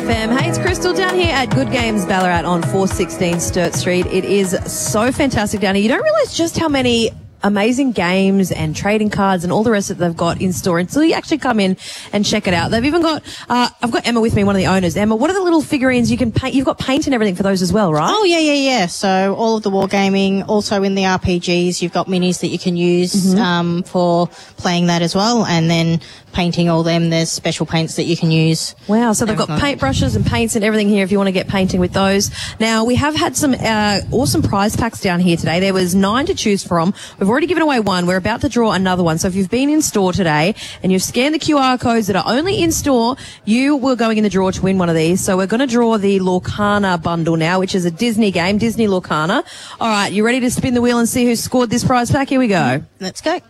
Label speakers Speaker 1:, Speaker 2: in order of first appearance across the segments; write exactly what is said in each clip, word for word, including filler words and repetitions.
Speaker 1: M. Hey, it's Crystal down here at Good Games Ballarat on four sixteen Sturt Street. It is so fantastic down here. You don't realise just how many amazing games and trading cards and all the rest that they've got in store until you actually come in and check it out. They've even got, uh, I've got Emma with me, one of the owners. Emma, what are the little figurines you can paint? You've got paint and everything for those as well, right?
Speaker 2: Oh, yeah, yeah, yeah. So all of the wargaming, also in the R P Gs, you've got minis that you can use mm-hmm. um, for playing that as well. And then painting all them, there's special paints that you can use.
Speaker 1: Wow, so they've got paintbrushes and paints and everything here if you want to get painting with those. Now, we have had some uh, awesome prize packs down here today. There was nine to choose from. We've already given away one. We're about to draw another one. So if you've been in store today and you've scanned the Q R codes that are only in store, you were going in the draw to win one of these. So we're going to draw the Lorcana bundle now, which is a Disney game, Disney Lorcana. All right, you ready to spin the wheel and see who scored this prize pack? Here we go.
Speaker 2: Let's go.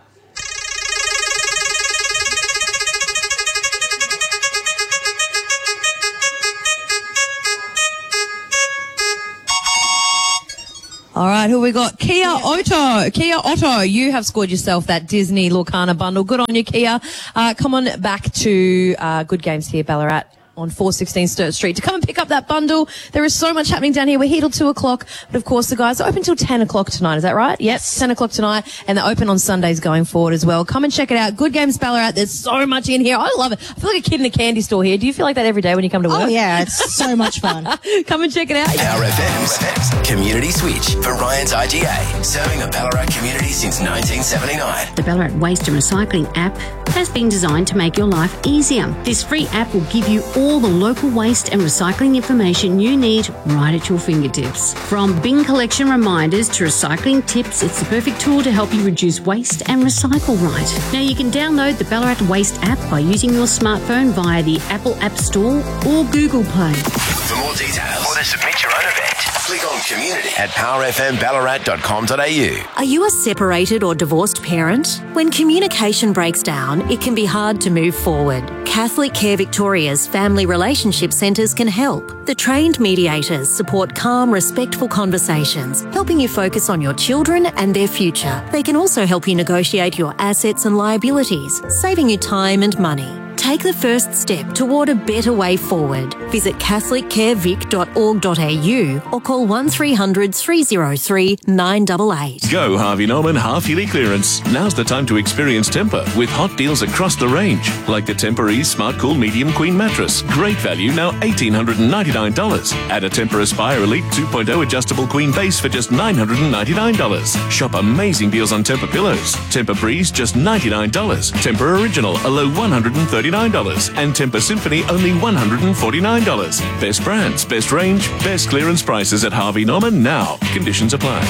Speaker 1: All right, who we got? Kia yeah. Otto. Kia Otto, you have scored yourself that Disney Lorcana bundle. Good on you, Kia. Uh, come on back to uh, Good Games here, Ballarat, on four sixteen Sturt Street to come and pick up that bundle. There is so much happening down here. We're here till two o'clock, but of course the guys are open till ten o'clock tonight. Is that right? Yes, ten o'clock tonight, and they're open on Sundays going forward as well. Come and check it out. Good Games Ballarat. There's so much in here. I love it. I feel like a kid in a candy store here. Do you feel like that every day when you come to work?
Speaker 2: Oh yeah, it's so much fun.
Speaker 1: Come and check it out.
Speaker 3: Power F M's Community Switch for Ryan's I G A, serving the Ballarat community since nineteen seventy-nine.
Speaker 4: The Ballarat Waste and Recycling app has been designed to make your life easier. This free app will give you all the local waste and recycling information you need right at your fingertips. From bin collection reminders to recycling tips, it's the perfect tool to help you reduce waste and recycle right. Now you can download the Ballarat Waste app by using your smartphone via the Apple App Store or Google Play.
Speaker 3: For more details or to submit your own event, click on community at power f m ballarat dot com dot a u.
Speaker 5: Are you a separated or divorced parent? When communication breaks down, it can be hard to move forward. Catholic Care Victoria's Family Relationship Centres can help. The trained mediators support calm, respectful conversations, helping you focus on your children and their future. They can also help you negotiate your assets and liabilities, saving you time and money. Take the first step toward a better way forward. Visit catholic care vic dot org dot a u or call one three hundred three oh three nine eight eight.
Speaker 6: Go Harvey Norman half-yearly clearance. Now's the time to experience Tempur with hot deals across the range. Like the Tempur-Ease Smart Cool Medium Queen Mattress. Great value, now one thousand eight hundred ninety-nine dollars. Add a Tempur Aspire Elite two point oh adjustable queen base for just nine hundred ninety-nine dollars. Shop amazing deals on Tempur pillows. Tempur Breeze, just ninety-nine dollars. Tempur Original, a low one hundred thirty-nine dollars. And Tempur Symphony, only one hundred forty-nine dollars. Best brands, best range, best clearance prices at Harvey Norman now. Conditions apply.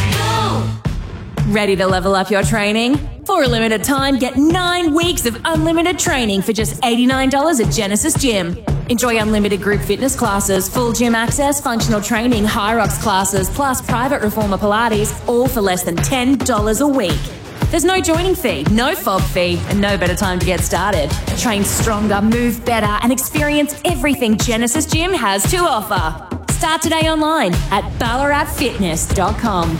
Speaker 7: Ready to level up your training? For a limited time, get nine weeks of unlimited training for just eighty-nine dollars at Genesis Gym. Enjoy unlimited group fitness classes, full gym access, functional training, High Rocks classes, plus private Reformer Pilates, all for less than ten dollars a week. There's no joining fee, no fob fee, and no better time to get started. Train stronger, move better, and experience everything Genesis Gym has to offer. Start today online at ballarat fitness dot com.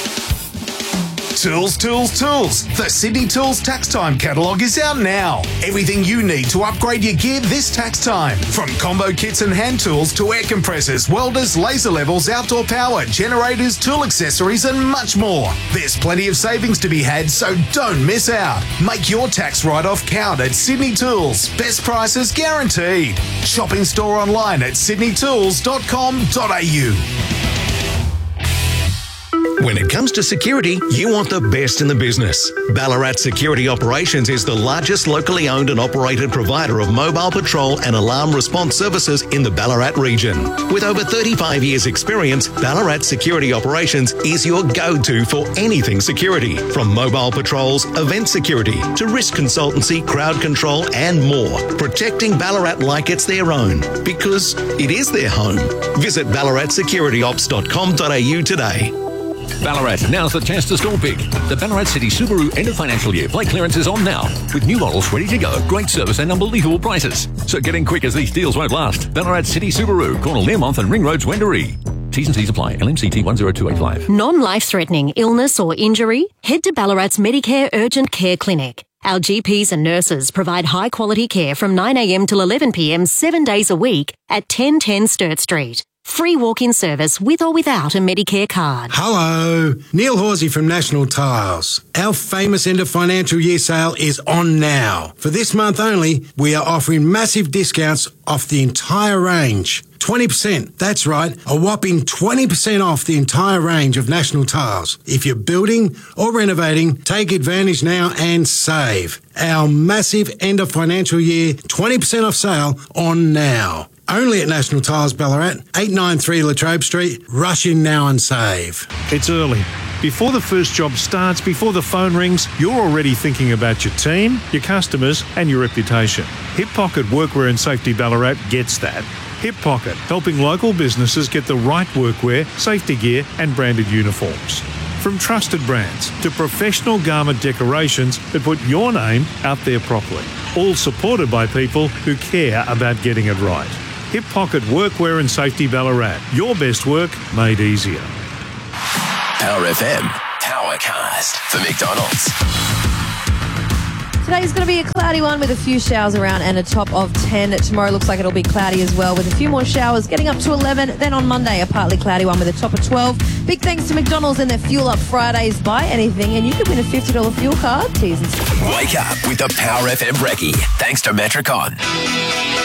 Speaker 8: Tools, tools, tools. The Sydney Tools Tax Time catalogue is out now. Everything you need to upgrade your gear this tax time. From combo kits and hand tools to air compressors, welders, laser levels, outdoor power, generators, tool accessories and much more. There's plenty of savings to be had, so don't miss out. Make your tax write-off count at Sydney Tools. Best prices guaranteed. Shop in store online at sydney tools dot com dot a u.
Speaker 9: When it comes to security, you want the best in the business. Ballarat Security Operations is the largest locally owned and operated provider of mobile patrol and alarm response services in the Ballarat region. With over thirty-five years experience, Ballarat Security Operations is your go-to for anything security, from mobile patrols, event security, to risk consultancy, crowd control and more. Protecting Ballarat like it's their own, because it is their home. Visit ballarat security ops dot com dot a u today.
Speaker 10: Ballarat, now's the chance to score big. The Ballarat City Subaru end of financial year plate clearance is on now, with new models ready to go, great service and unbelievable prices. So get in quick as these deals won't last. Ballarat City Subaru, corner Learmonth and Ring Roads, Wendouree. T's and C's apply. L M C T one zero two eight five.
Speaker 5: Non-life-threatening illness or injury? Head to Ballarat's Medicare Urgent Care Clinic. Our G Ps and nurses provide high-quality care from nine a m till eleven p m seven days a week at ten ten Sturt Street. Free walk-in service with or without a Medicare card.
Speaker 11: Hello, Neil Horsey from National Tiles. Our famous end of financial year sale is on now. For this month only, we are offering massive discounts off the entire range. twenty percent, that's right, a whopping twenty percent off the entire range of National Tiles. If you're building or renovating, take advantage now and save. Our massive end of financial year twenty percent off sale on now. Only at National Tiles Ballarat, eight ninety-three Latrobe Street. Rush in now and save.
Speaker 12: It's early. Before the first job starts, before the phone rings, you're already thinking about your team, your customers and your reputation. Hip Pocket Workwear and Safety Ballarat gets that. Hip Pocket, helping local businesses get the right workwear, safety gear and branded uniforms. From trusted brands to professional garment decorations that put your name out there properly. All supported by people who care about getting it right. Hip Pocket Workwear and Safety Ballarat. Your best work made easier.
Speaker 3: Power F M, Powercast for McDonald's.
Speaker 1: Today's going to be a cloudy one with a few showers around and a top of ten. Tomorrow looks like it'll be cloudy as well with a few more showers getting up to eleven. Then on Monday, a partly cloudy one with a top of twelve. Big thanks to McDonald's and their Fuel Up Fridays. Buy anything and you could win a fifty dollars fuel card. Teas and stuff.
Speaker 3: Wake up with the Power F M Brekkie. Thanks to Metricon.